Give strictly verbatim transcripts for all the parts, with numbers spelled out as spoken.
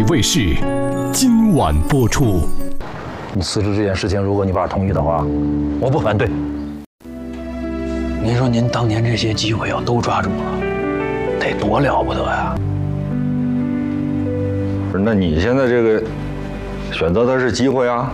北卫视今晚播出。 你辞职这件事情，如果你爸同意的话，我不反对。您说您当年这些机会要都抓住了，得多了不得呀！ 不是，那你现在这个选择的是机会啊？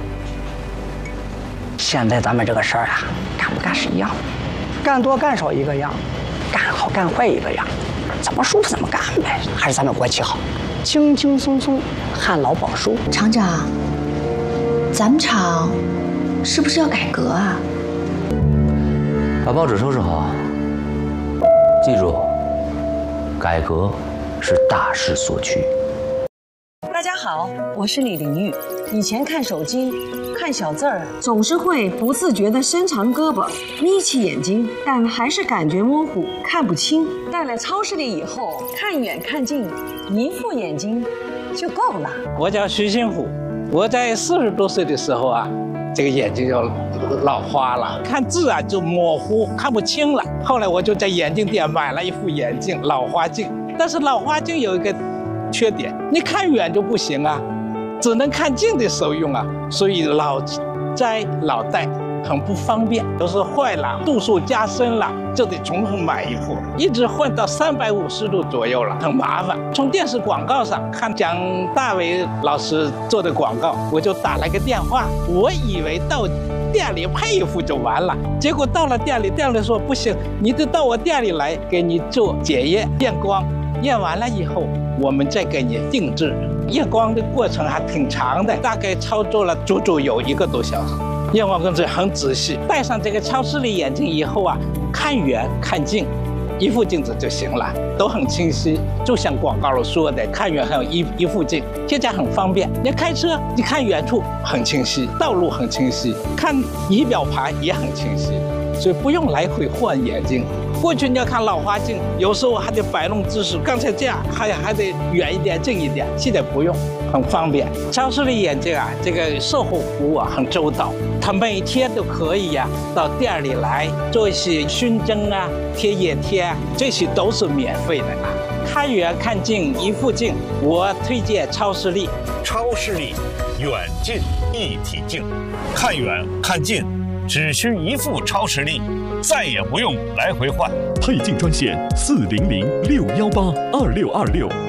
现在咱们这个事儿啊，干不干是一样，干多干少一个样，干好干坏一个样，怎么舒服怎么干呗。还是咱们国企好，轻轻松松，旱涝保收。 厂长，咱们厂是不是要改革啊？ 把报纸收拾好，记住，改革是大势所趋。 大家好，我是李玲玉。以前看手机，看小字儿，总是会不自觉地伸长胳膊，眯起眼睛，但还是感觉模糊，看不清。到了超市里以后，看远看近，一副眼睛就够了。 我叫徐新虎，我在四十多岁的时候啊，这个眼睛就老花了，看字啊就模糊，看不清了。后来我就在眼镜店买了一副眼镜，老花镜。但是老花镜有一个缺点，你看远就不行啊，只能看近的时候用啊，所以老摘老戴很不方便，都是坏了，度数加深了，就得重新买一副，一直换到三百五十度左右了，很麻烦。从电视广告上看蒋大为老师做的广告，我就打了个电话，我以为到店里配一副就完了，结果到了店里，店里说不行，你得到我店里来给你做检验验光，验完了以后我们再给你定制。验光的过程还挺长的，大概操作了足足有一个多小时。验光工作很仔细，戴上这个超视力眼镜以后啊，看远看近，一副镜子就行了，都很清晰。就像广告里说的，看远还有一一副镜，现在很方便。你开车，你看远处很清晰，道路很清晰，看仪表盘也很清晰，所以不用来回换眼镜。过去你要看老花镜，有时候还得摆弄姿势，刚才这样还还得远一点、近一点，现在不用，很方便。超视力眼镜啊，这个售后服务啊很周到，他每天都可以呀、啊、到店里来做一些熏蒸啊、贴眼贴啊，这些都是免费的啊。看远看近一副镜，我推荐超视力。 超视力，远近一体镜，看远看近，只需一副超视力。再也不用来回换， 配镜专线四零零六幺八二六二六。